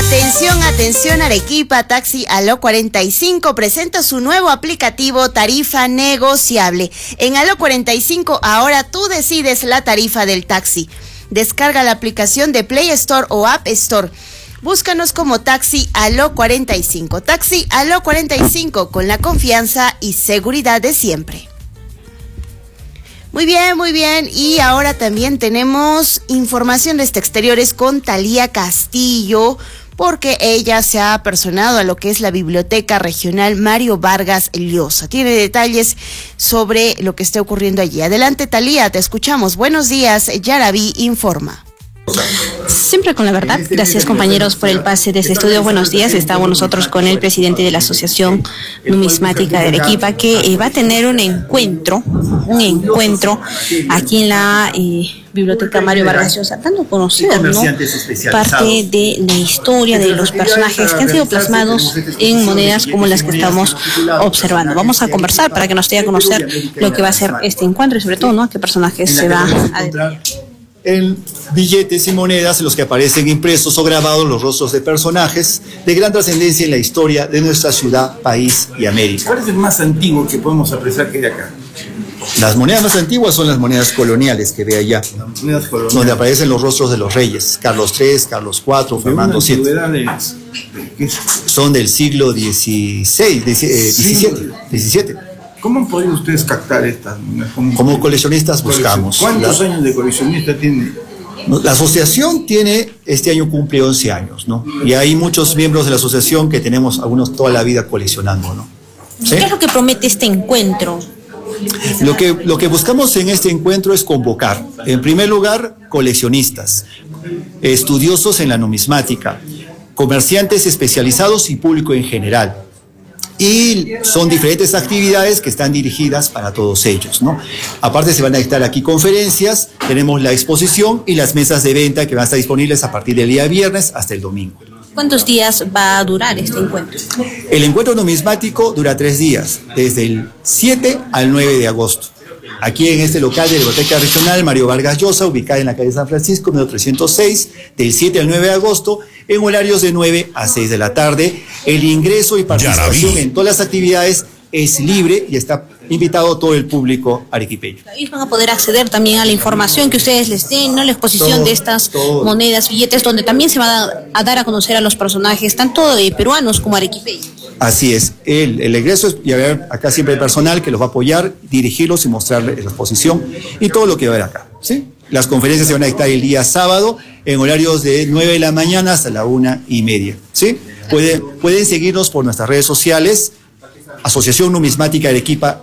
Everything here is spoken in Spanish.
Atención, atención Arequipa, Taxi Aló 45 presenta su nuevo aplicativo Tarifa Negociable. En Aló 45 ahora tú decides la tarifa del taxi. Descarga la aplicación de Play Store o App Store. Búscanos como Taxi Aló 45. Taxi Aló 45 con la confianza y seguridad de siempre. Muy bien, muy bien. Y ahora también tenemos información desde exteriores con Talía Castillo, porque ella se ha apersonado a lo que es la Biblioteca Regional Mario Vargas Llosa. Tiene detalles sobre lo que está ocurriendo allí. Adelante, Talía, te escuchamos. Buenos días, Yaraví informa. Siempre con la verdad. Gracias, compañeros, por el pase de este estudio. Buenos días. Estamos nosotros con el presidente de la Asociación Numismática de Arequipa, que va a tener un encuentro aquí en la Biblioteca Mario Vargas Llosa, dando a conocer, ¿no?, parte de la historia de los personajes que han sido plasmados en monedas como las que estamos observando. Vamos a conversar para que nos dé a conocer lo que va a ser este encuentro y sobre todo, ¿no?, a qué personajes se va a detallar. En billetes y monedas en los que aparecen impresos o grabados los rostros de personajes de gran trascendencia en la historia de nuestra ciudad, país y América. ¿Cuál es el más antiguo que podemos apreciar que hay acá? Las monedas más antiguas son las monedas coloniales que ve allá, donde aparecen los rostros de los reyes, Carlos III, Carlos IV, Fernando VII. Son del siglo XVII. ¿Cómo han podido ustedes captar estas? Como coleccionistas buscamos. ¿Cuántos años de coleccionista tiene? La asociación este año cumple 11 años, ¿no? Y hay muchos miembros de la asociación que tenemos algunos toda la vida coleccionando, ¿no? ¿Sí? ¿Qué es lo que promete este encuentro? Lo que buscamos en este encuentro es convocar, en primer lugar, coleccionistas, estudiosos en la numismática, comerciantes especializados y público en general. Y son diferentes actividades que están dirigidas para todos ellos, ¿no? Aparte se van a dictar aquí conferencias, tenemos la exposición y las mesas de venta que van a estar disponibles a partir del día viernes hasta el domingo. ¿Cuántos días va a durar este encuentro? El encuentro numismático dura 3 días, desde el 7 al 9 de agosto. Aquí en este local de la Biblioteca Regional Mario Vargas Llosa, ubicada en la calle San Francisco, número 306, del 7 al 9 de agosto, en horarios de 9 a 6 de la tarde. El ingreso y participación en todas las actividades es libre y está invitado todo el público arequipeño. Ellos van a poder acceder también a la información que ustedes les den, ¿no?, la exposición de estas monedas, billetes, donde también se va a dar a conocer a los personajes, tanto peruanos como arequipeños. Así es, el egreso es, y a ver, acá siempre hay personal que los va a apoyar, dirigirlos y mostrarles la exposición y todo lo que va a haber acá, ¿sí? Las conferencias se van a dictar el día sábado en horarios de 9 de la mañana hasta la 1:30, ¿sí? Pueden seguirnos por nuestras redes sociales, Asociación Numismática Arequipa